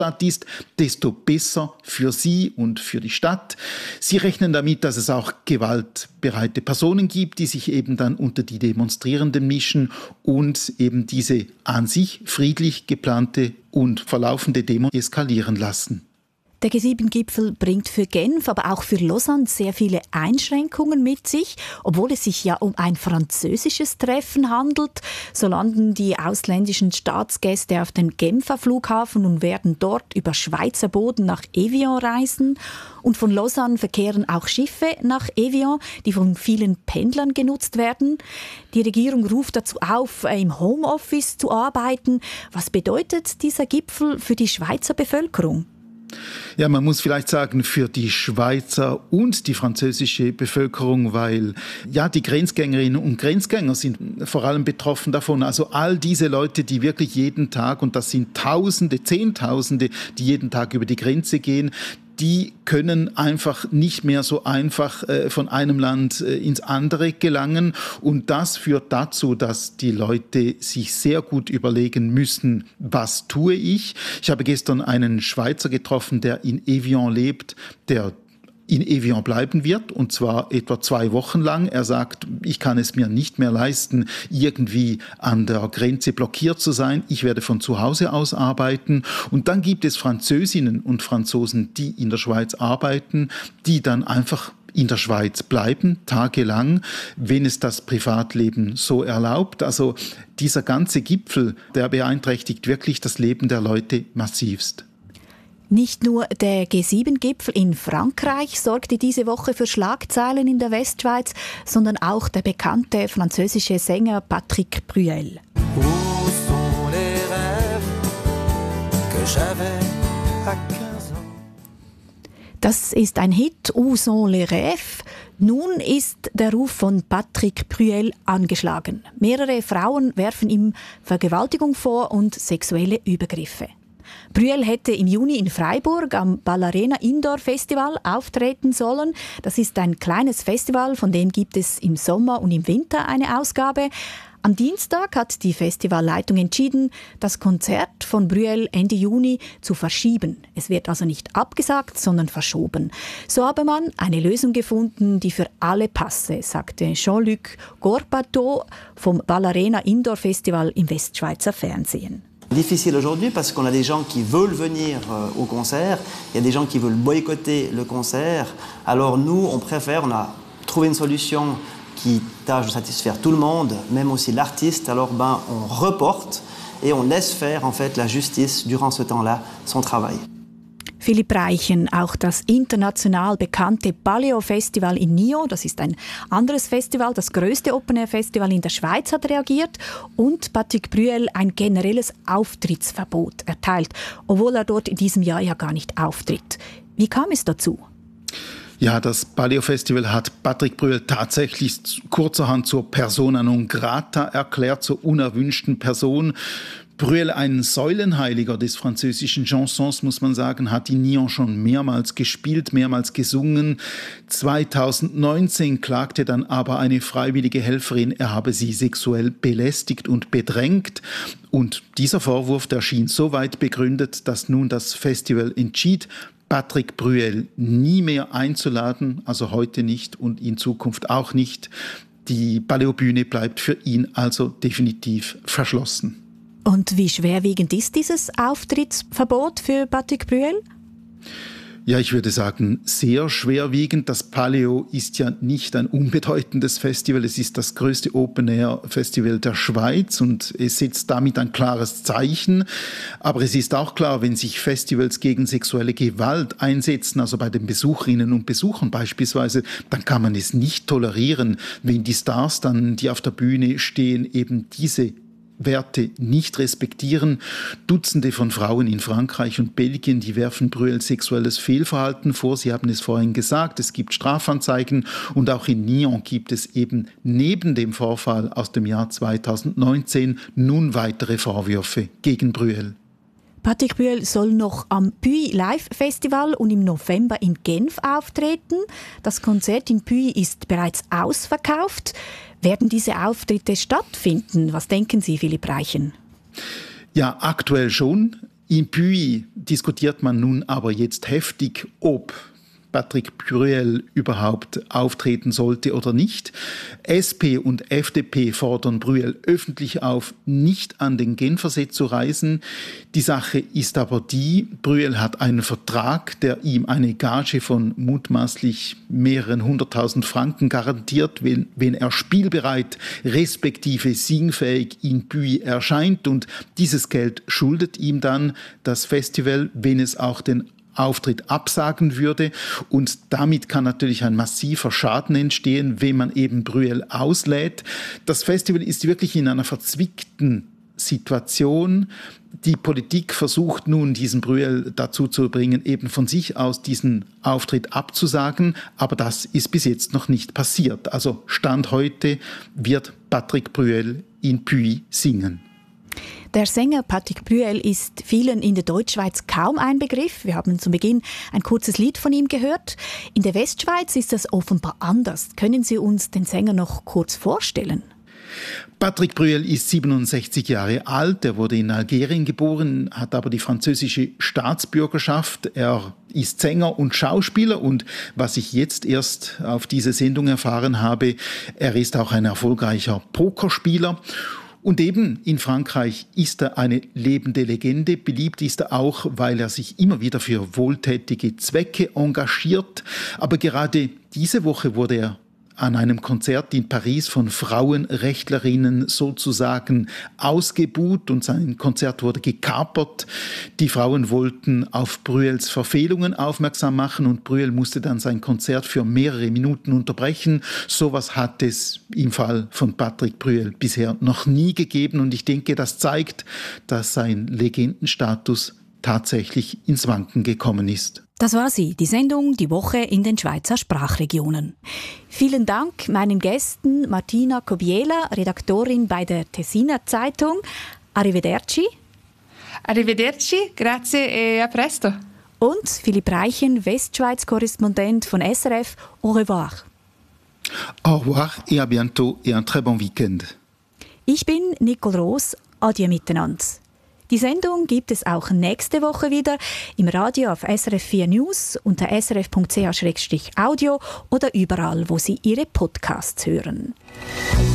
ist, desto besser für sie und für die Stadt. Sie rechnen damit, dass es auch gewaltbereite Personen gibt, die sich eben dann unter die Demonstrierenden mischen und eben diese an sich friedlich geplante und verlaufende Demo eskalieren lassen. Der G7-Gipfel bringt für Genf, aber auch für Lausanne sehr viele Einschränkungen mit sich, obwohl es sich ja um ein französisches Treffen handelt. So landen die ausländischen Staatsgäste auf dem Genfer Flughafen und werden dort über Schweizer Boden nach Evian reisen. Und von Lausanne verkehren auch Schiffe nach Evian, die von vielen Pendlern genutzt werden. Die Regierung ruft dazu auf, im Homeoffice zu arbeiten. Was bedeutet dieser Gipfel für die Schweizer Bevölkerung? Ja, man muss vielleicht sagen, für die Schweizer und die französische Bevölkerung, weil ja die Grenzgängerinnen und Grenzgänger sind vor allem betroffen davon. Also all diese Leute, die wirklich jeden Tag, und das sind Tausende, Zehntausende, die jeden Tag über die Grenze gehen, die können einfach nicht mehr so einfach von einem Land ins andere gelangen. Und das führt dazu, dass die Leute sich sehr gut überlegen müssen, was tue ich. Ich habe gestern einen Schweizer getroffen, der in Evian lebt, der in Evian bleiben wird, und zwar etwa 2 Wochen lang. Er sagt, ich kann es mir nicht mehr leisten, irgendwie an der Grenze blockiert zu sein. Ich werde von zu Hause aus arbeiten. Und dann gibt es Französinnen und Franzosen, die in der Schweiz arbeiten, die dann einfach in der Schweiz bleiben, tagelang, wenn es das Privatleben so erlaubt. Also dieser ganze Gipfel, der beeinträchtigt wirklich das Leben der Leute massivst. Nicht nur der G7-Gipfel in Frankreich sorgte diese Woche für Schlagzeilen in der Westschweiz, sondern auch der bekannte französische Sänger Patrick Bruel. Das ist ein Hit, Où sont les rêves? Nun ist der Ruf von Patrick Bruel angeschlagen. Mehrere Frauen werfen ihm Vergewaltigung vor und sexuelle Übergriffe. Bruel hätte im Juni in Freiburg am Ballarena Indoor Festival auftreten sollen. Das ist ein kleines Festival, von dem gibt es im Sommer und im Winter eine Ausgabe. Am Dienstag hat die Festivalleitung entschieden, das Konzert von Bruel Ende Juni zu verschieben. Es wird also nicht abgesagt, sondern verschoben. So habe man eine Lösung gefunden, die für alle passe, sagte Jean-Luc Gorbateau vom Ballarena Indoor Festival im Westschweizer Fernsehen. Difficile aujourd'hui parce qu'on a des gens qui veulent venir au concert, il y a des gens qui veulent boycotter le concert. Alors nous, on a trouvé une solution qui tâche de satisfaire tout le monde, même aussi l'artiste. Alors on reporte et on laisse faire en fait la justice durant ce temps-là son travail. Philipp Reichen, auch das international bekannte Paleo-Festival in Nyon, das ist ein anderes Festival, das grösste Open-Air-Festival in der Schweiz, hat reagiert und Patrick Bruel ein generelles Auftrittsverbot erteilt, obwohl er dort in diesem Jahr ja gar nicht auftritt. Wie kam es dazu? Ja, das Paleo-Festival hat Patrick Bruel tatsächlich kurzerhand zur Persona non grata erklärt, zur unerwünschten Person. Bruel, ein Säulenheiliger des französischen Chansons, muss man sagen, hat in Nyon schon mehrmals gespielt, mehrmals gesungen. 2019 klagte dann aber eine freiwillige Helferin, er habe sie sexuell belästigt und bedrängt. Und dieser Vorwurf, der schien so weit begründet, dass nun das Festival entschied, Patrick Bruel nie mehr einzuladen, also heute nicht und in Zukunft auch nicht. Die Paleo-Bühne bleibt für ihn also definitiv verschlossen. Und wie schwerwiegend ist dieses Auftrittsverbot für Patrick Bruel? Ja, ich würde sagen, sehr schwerwiegend. Das Paleo ist ja nicht ein unbedeutendes Festival. Es ist das größte Open-Air-Festival der Schweiz und es setzt damit ein klares Zeichen. Aber es ist auch klar, wenn sich Festivals gegen sexuelle Gewalt einsetzen, also bei den Besucherinnen und Besuchern beispielsweise, dann kann man es nicht tolerieren, wenn die Stars dann, die auf der Bühne stehen, eben diese Werte nicht respektieren. Dutzende von Frauen in Frankreich und Belgien, die werfen Bruel sexuelles Fehlverhalten vor. Sie haben es vorhin gesagt, es gibt Strafanzeigen und auch in Nyon gibt es eben neben dem Vorfall aus dem Jahr 2019 nun weitere Vorwürfe gegen Bruel. Patrick Bruel soll noch am Puy Live Festival und im November in Genf auftreten. Das Konzert in Puy ist bereits ausverkauft. Werden diese Auftritte stattfinden? Was denken Sie, Philipp Reichen? Ja, aktuell schon. In Puy diskutiert man nun aber jetzt heftig, ob Patrick Brüel überhaupt auftreten sollte oder nicht. SP und FDP fordern Brüel öffentlich auf, nicht an den Genfersee zu reisen. Die Sache ist aber die, Brüel hat einen Vertrag, der ihm eine Gage von mutmaßlich mehreren 100.000 Franken garantiert, wenn er spielbereit respektive singfähig in Puy erscheint. Und dieses Geld schuldet ihm dann das Festival, wenn es auch den Auftritt absagen würde, und damit kann natürlich ein massiver Schaden entstehen, wenn man eben Brüel auslädt. Das Festival ist wirklich in einer verzwickten Situation. Die Politik versucht nun, diesen Brüel dazu zu bringen, eben von sich aus diesen Auftritt abzusagen, aber das ist bis jetzt noch nicht passiert. Also Stand heute wird Patrick Brüel in Puy singen. Der Sänger Patrick Brüel ist vielen in der Deutschschweiz kaum ein Begriff. Wir haben zu Beginn ein kurzes Lied von ihm gehört. In der Westschweiz ist das offenbar anders. Können Sie uns den Sänger noch kurz vorstellen? Patrick Brüel ist 67 Jahre alt. Er wurde in Algerien geboren, hat aber die französische Staatsbürgerschaft. Er ist Sänger und Schauspieler und was ich jetzt erst auf diese Sendung erfahren habe, er ist auch ein erfolgreicher Pokerspieler. Und eben in Frankreich ist er eine lebende Legende. Beliebt ist er auch, weil er sich immer wieder für wohltätige Zwecke engagiert. Aber gerade diese Woche wurde er an einem Konzert in Paris von Frauenrechtlerinnen sozusagen ausgebuht und sein Konzert wurde gekapert. Die Frauen wollten auf Brüels Verfehlungen aufmerksam machen und Brüel musste dann sein Konzert für mehrere Minuten unterbrechen. Sowas hat es im Fall von Patrick Brüel bisher noch nie gegeben und ich denke, das zeigt, dass sein Legendenstatus tatsächlich ins Wanken gekommen ist. Das war sie, die Sendung Die Woche in den Schweizer Sprachregionen. Vielen Dank meinen Gästen Martina Kobiela, Redaktorin bei der Tessiner Zeitung. Arrivederci. Arrivederci, grazie e a presto. Und Philipp Reichen, Westschweiz-Korrespondent von SRF. Au revoir. Au revoir et à bientôt et un très bon week-end. Ich bin Nicole Roos. Adieu miteinander. Die Sendung gibt es auch nächste Woche wieder im Radio auf SRF 4 News unter srf.ch/audio oder überall, wo Sie Ihre Podcasts hören.